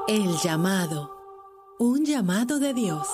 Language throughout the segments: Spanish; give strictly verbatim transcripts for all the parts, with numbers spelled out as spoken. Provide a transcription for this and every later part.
El llamado. Un llamado de Dios.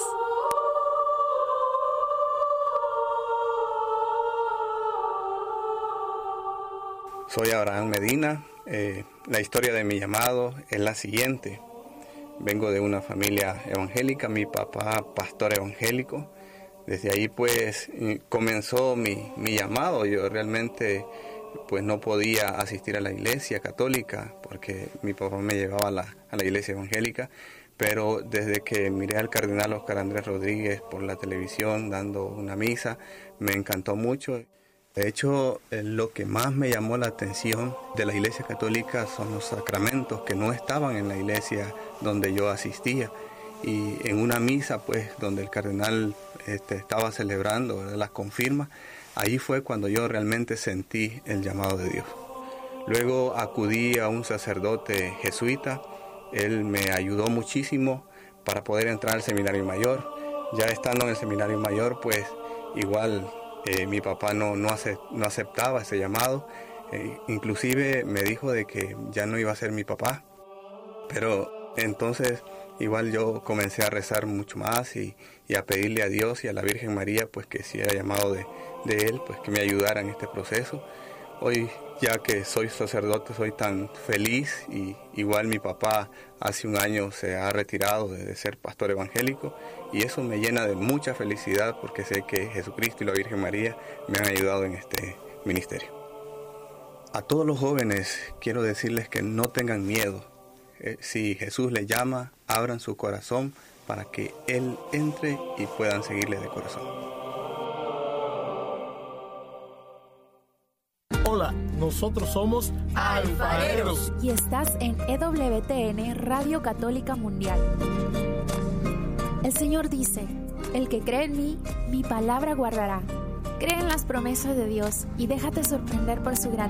Soy Abraham Medina. Eh, la historia de mi llamado es la siguiente. Vengo de una familia evangélica, mi papá pastor evangélico. Desde ahí pues comenzó mi, mi llamado. Yo realmente pues no podía asistir a la iglesia católica porque mi papá me llevaba a la, a la iglesia evangélica. Pero desde que miré al cardenal Oscar Andrés Rodríguez por la televisión dando una misa, me encantó mucho. De hecho, lo que más me llamó la atención de la Iglesia Católica son los sacramentos que no estaban en la iglesia donde yo asistía. Y en una misa, pues, donde el cardenal este, estaba celebrando, ¿verdad?, las confirmas, ahí fue cuando yo realmente sentí el llamado de Dios. Luego acudí a un sacerdote jesuita. Él me ayudó muchísimo para poder entrar al seminario mayor. Ya estando en el seminario mayor, pues, igual... Eh, mi papá no, no, ace, no aceptaba ese llamado, eh, inclusive me dijo de que ya no iba a ser mi papá, pero entonces igual yo comencé a rezar mucho más y, y a pedirle a Dios y a la Virgen María pues que si era llamado de, de Él, pues que me ayudara en este proceso. Hoy ya que soy sacerdote soy tan feliz y igual mi papá hace un año se ha retirado de ser pastor evangélico y eso me llena de mucha felicidad porque sé que Jesucristo y la Virgen María me han ayudado en este ministerio. A todos los jóvenes quiero decirles que no tengan miedo. Eh, si Jesús les llama, abran su corazón para que Él entre y puedan seguirle de corazón. Hola, nosotros somos Alfareros. Y estás en E W T N Radio Católica Mundial. El Señor dice, el que cree en mí, mi palabra guardará. Cree en las promesas de Dios y déjate sorprender por su grandeza.